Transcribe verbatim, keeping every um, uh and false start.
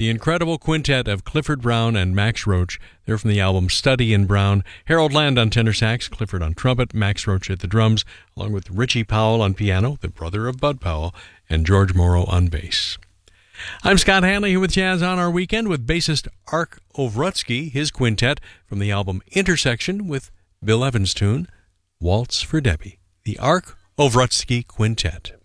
the incredible quintet of Clifford Brown and Max Roach. They're from the album Study in Brown. Harold Land on tenor sax, Clifford on trumpet, Max Roach at the drums, along with Richie Powell on piano, the brother of Bud Powell, and George Morrow on bass. I'm Scott Hanley here with Jazz on Our Weekend with bassist Ark Ovrutsky, his quintet from the album Intersection with Bill Evans' tune, Waltz for Debbie. The Ark Ovrutsky Quintet.